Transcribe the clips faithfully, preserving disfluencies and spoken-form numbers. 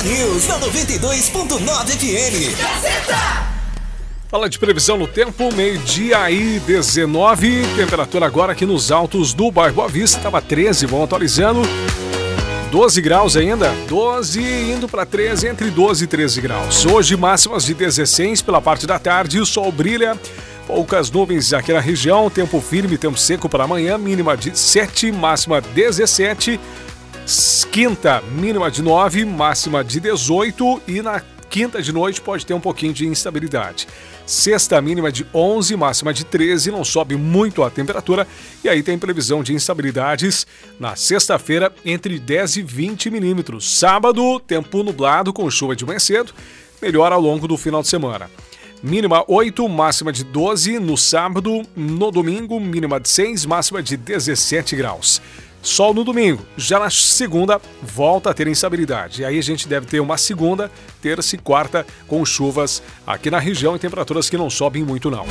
News na noventa e dois ponto nove F M. Gazeta! Fala de previsão no tempo, meio-dia e dezenove, temperatura agora aqui nos altos do bairro Boa Vista, estava treze, vão atualizando, doze graus ainda, doze indo para treze, entre doze e treze graus. Hoje máximas de dezesseis pela parte da tarde, o sol brilha, poucas nuvens aqui na região, tempo firme, tempo seco para amanhã, mínima de sete, máxima dezessete, quinta mínima de nove, máxima de dezoito e na quinta de noite pode ter um pouquinho de instabilidade. Sexta mínima de onze, máxima de treze, não sobe muito a temperatura e aí tem previsão de instabilidades na sexta-feira entre dez e vinte milímetros. Sábado, tempo nublado com chuva de manhã cedo, melhora ao longo do final de semana. Mínima oito, máxima de doze no sábado, no domingo mínima de seis, máxima de dezessete graus. Sol no domingo, já na segunda volta a ter instabilidade. E aí a gente deve ter uma segunda, terça e quarta com chuvas aqui na região e temperaturas que não sobem muito não.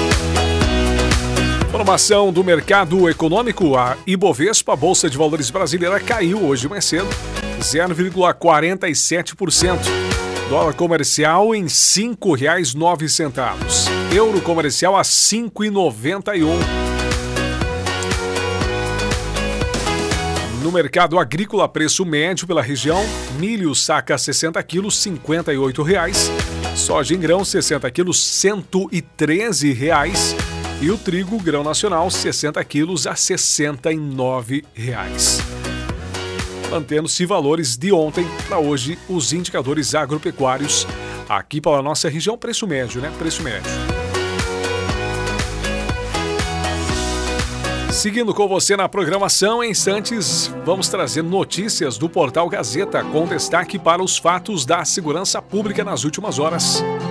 Informação do mercado econômico, a Ibovespa, a Bolsa de Valores brasileira, caiu hoje mais cedo, zero vírgula quarenta e sete por cento. Dólar comercial em cinco reais e nove centavos. Euro comercial a cinco reais e noventa e um centavos. No mercado agrícola, preço médio pela região, milho saca sessenta quilos, cinquenta e oito reais. Soja em grão, sessenta quilos, cento e treze reais. E o trigo grão nacional, sessenta quilos a sessenta e nove reais. Mantendo-se valores de ontem para hoje, os indicadores agropecuários aqui pela nossa região, preço médio, né? Preço médio. Seguindo com você na programação, em instantes vamos trazer notícias do Portal Gazeta com destaque para os fatos da segurança pública nas últimas horas.